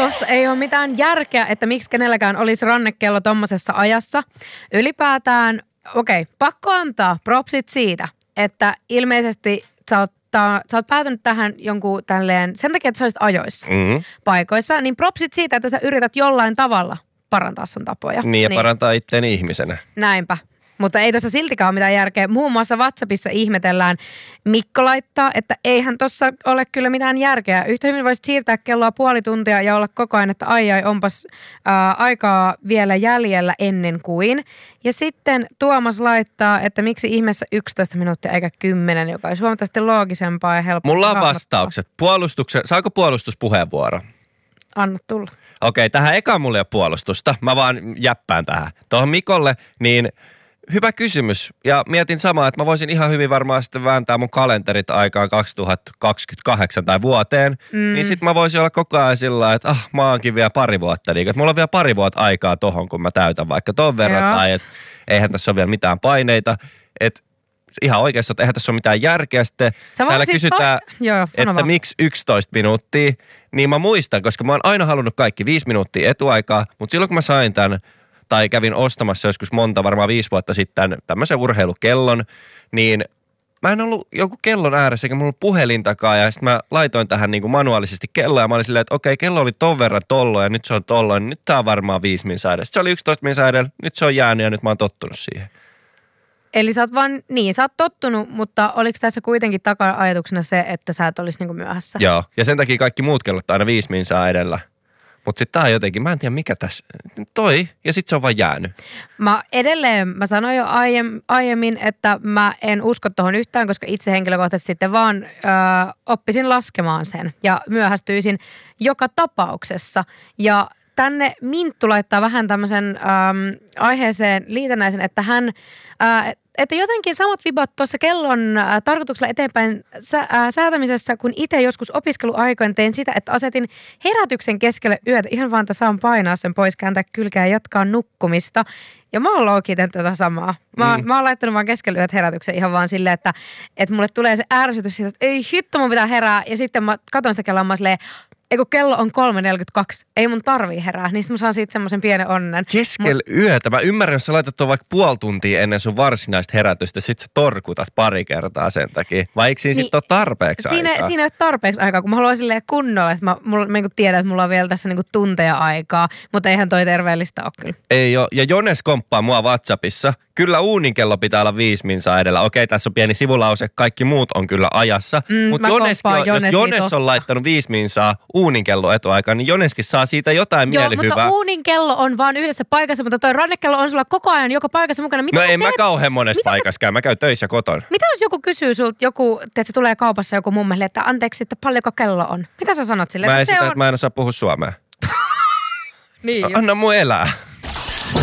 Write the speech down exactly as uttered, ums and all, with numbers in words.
tossa ei ole mitään järkeä, että miksi kenelläkään olisi rannekello tommosessa ajassa. Ylipäätään, okei, okay, pakko antaa propsit siitä, että ilmeisesti sä oot, ta, sä oot päätynyt tähän jonkun tälleen, sen takia, että sä olisit ajoissa mm-hmm. paikoissa, niin propsit siitä, että sä yrität jollain tavalla parantaa sun tapoja. Niin ja niin. parantaa itteeni ihmisenä. Näinpä. Mutta ei tuossa siltikään ole mitään järkeä. Muun muassa WhatsAppissa ihmetellään. Mikko laittaa, että eihän tuossa ole kyllä mitään järkeä. Yhtä hyvin voisit siirtää kelloa puoli tuntia ja olla koko ajan, että ai ai, onpas ää, aikaa vielä jäljellä ennen kuin. Ja sitten Tuomas laittaa, että miksi ihmeessä yksitoista minuuttia eikä kymmenen, joka olisi huomattavasti loogisempaa ja helpompaa. Mulla on vastaukset. Puolustuksen, saako puolustuspuheenvuoro? Anna tulla. Okei, tähän eka mulla ei ole puolustusta. Mä vaan jäppään tähän. Tuohon Mikolle, niin... Hyvä kysymys. Ja mietin samaa, että mä voisin ihan hyvin varmaan sitten vääntää mun kalenterit aikaan kaksituhattakaksikymmentäkahdeksan tai vuoteen. Mm. Niin sit mä voisin olla koko ajan sillä että ah, mä oonkin vielä pari vuotta. Niin, että mulla on vielä pari vuotta aikaa tohon, kun mä täytän vaikka ton verran. Joo. Tai että eihän tässä ole vielä mitään paineita. Että ihan oikeasti, että eihän tässä ole mitään järkeä. Sitten täällä siis kysytään, pa- Joo, että vaan. Miksi yksitoista minuuttia. Niin mä muistan, koska mä oon aina halunnut kaikki viisi minuuttia etuaikaa. Mutta silloin kun mä sain tämän... tai kävin ostamassa joskus monta, varmaan viisi vuotta sitten, tämmöisen urheilukellon, niin mä en ollut joku kellon ääressä, eikä mulla ollut puhelintakaan, ja sitten mä laitoin tähän niin kuin manuaalisesti kelloa, ja mä olin silleen, että okei, kello oli ton verran tollo, ja nyt se on tollo, niin nyt tää on varmaan viisi minsaa edellä. Sitten se oli yksitoista minsaa edellä, nyt se on jäänyt, ja nyt mä oon tottunut siihen. Eli sä oot vaan, niin sä oot tottunut, mutta oliko tässä kuitenkin taka-ajatuksena se, että sä et olisi niin kuin myöhässä? Joo, ja sen takia kaikki muut kellot aina viisi minsaa edellä. Mutta sitten tää on jotenkin, mä en tiedä mikä tässä, toi, ja sitten se on vaan jäänyt. Mä edelleen, mä sanoin jo aiem, aiemmin, että mä en usko tohon yhtään, koska itse henkilökohtaisesti sitten vaan ö, oppisin laskemaan sen ja myöhästyisin joka tapauksessa. Ja tänne Minttu laittaa vähän tämmöisen äm, aiheeseen liitännäisen, että hän, ää, että jotenkin samat vibat tuossa kellon ää, tarkoituksella eteenpäin sä, ää, säätämisessä, kun itse joskus opiskeluaikoin tein sitä, että asetin herätyksen keskelle yötä ihan vaan, että saan painaa sen pois, kääntää kylkeä ja jatkaa nukkumista. Ja mä oon loukkiin tehnyt tätä samaa. Mä, mm. mä oon laittanut vaan keskellä yöt herätyksen ihan vaan silleen, että, että mulle tulee se ärsytys siitä, että ei hitto, mun pitää herää. Ja sitten mä katon sitä kelloa, mä silleen, ei kun kello on kolme neljäkymmentäkaksi, ei mun tarvii herää, niin sitten mä saan siitä semmoisen pienen onnen. Keskellä Mut... yötä, mä ymmärrän, jos sä laitat tuon vaikka puoli tuntia ennen sun varsinaista herätystä, sit sä torkutat pari kertaa sen takia. Vai eikö siinä niin, sitten ole tarpeeksi siinä, aikaa? Siinä ei ole tarpeeksi aikaa, kun mä haluan silleen kunnolla, että mä, mulla, mä niin tiedän, että mulla on vielä tässä niin tunteja aikaa, mutta eihän toi terveellistä ole kyllä. Ei ole, ja Jones komppaa mua WhatsAppissa. Kyllä uuninkello pitää olla viisi minsaa edellä. Okei, tässä on pieni sivulause, kaikki muut on kyllä ajassa. Mm, mutta Joneskin on, Jones jos Jones on laittanut viisi minsaa uuninkello etuaikaan, niin Joneskin saa siitä jotain Joo, mielihyvää. Joo, mutta uuninkello on vaan yhdessä paikassa, mutta toi rannekello on sulla koko ajan joka paikassa mukana. Mitä no en teet? mä kauhean monessa Mitä paikassa käy, mä käyn töissä kotona. Mitä jos joku kysyy sulta, joku, että se tulee kaupassa joku mummelle, että anteeksi, että paljonko kello on? Mitä sä sanot sille? Mä että esitän, on... että mä en osaa puhua suomea. niin Anna mun elää.